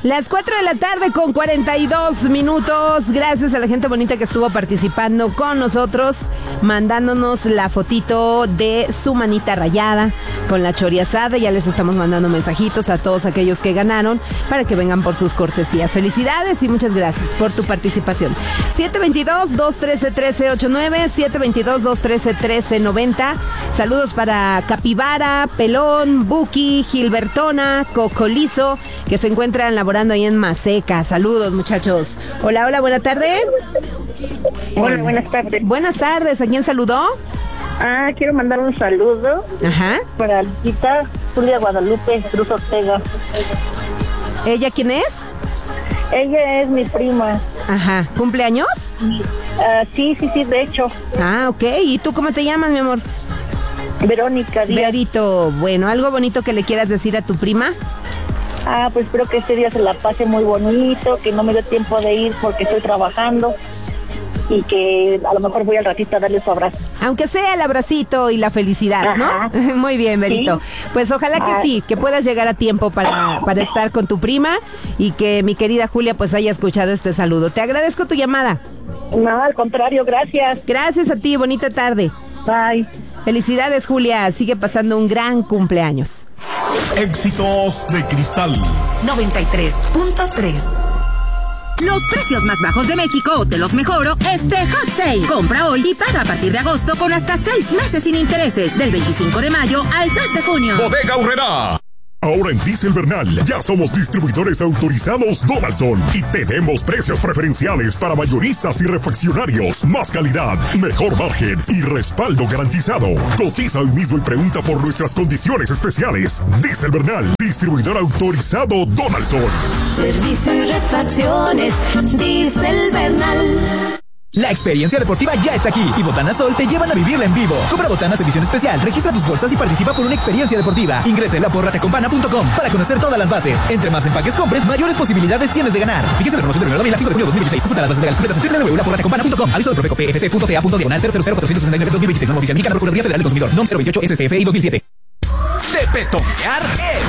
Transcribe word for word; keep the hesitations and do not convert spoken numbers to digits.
Las cuatro de la tarde con cuarenta y dos minutos. Gracias a la gente bonita que estuvo participando con nosotros, mandándonos la fotito de su manita rayada con la choriazada. Ya les estamos mandando mensajitos a todos aquellos que ganaron para que vengan por sus cortesías. Felicidades y muchas gracias por tu participación. siete dos dos, dos uno tres, uno tres ocho nueve, siete dos dos, dos uno tres, uno tres nueve cero. Saludos para Capibara, Pelón, Buki, Gilbertona, Cocolizo, que se encuentran laborando ahí en Maseca. Saludos, muchachos. Hola, hola, buena tarde. Hola, buenas tardes. Buenas tardes. ¿A quién saludó? Ah, quiero mandar un saludo. Ajá. Para Lupita Julia Guadalupe Cruz Ortega. ¿Ella quién es? Ella es mi prima. Ajá. ¿Cumpleaños? Uh, sí, sí, sí, de hecho. Ah, ok. ¿Y tú cómo te llamas, mi amor? Verónica Díaz. Verito, bueno, ¿algo bonito que le quieras decir a tu prima? Ah, pues espero que este día se la pase muy bonito, que no me dé tiempo de ir porque estoy trabajando y que a lo mejor voy al ratito a darle su abrazo. Aunque sea el abracito y la felicidad, Ajá. ¿no? Muy bien, Verito. ¿Sí? Pues ojalá que ah. sí, que puedas llegar a tiempo para, para estar con tu prima y que mi querida Julia pues haya escuchado este saludo. Te agradezco tu llamada. No, al contrario, gracias. Gracias a ti, bonita tarde. Bye. Felicidades, Julia, sigue pasando un gran cumpleaños. Éxitos de Cristal noventa y tres punto tres. Los precios más bajos de México te los mejoro este Hot Sale. Compra hoy y paga a partir de agosto con hasta seis meses sin intereses. Del veinticinco de mayo al tres de junio. Bodega Aurrerá. Ahora en Diesel Bernal ya somos distribuidores autorizados Donaldson y tenemos precios preferenciales para mayoristas y refaccionarios. Más calidad, mejor margen y respaldo garantizado. Cotiza hoy mismo y pregunta por nuestras condiciones especiales. Diesel Bernal, distribuidor autorizado Donaldson. Servicio y refacciones, Diesel Bernal. La experiencia deportiva ya está aquí y Botanas Sol te llevan a vivirla en vivo. Compra Botanas edición especial, registra tus bolsas y participa por una experiencia deportiva. Ingresa en la porra tecompana punto com para conocer todas las bases. Entre más empaques compres, mayores posibilidades tienes de ganar. Fíjese la promoción de la cinco de junio de dos mil dieciséis. Consulta las bases legales completas en doble u doble u doble u punto la porra tecompana punto com. Aviso del Profeco P F C punto C A punto diagonal cero cero cero cuatro seis nueve dos mil veintiséis. Norma oficial mexicana Procuraduría Federal del Consumidor. Nom cero veintiocho S S F I dos mil siete. De petonear es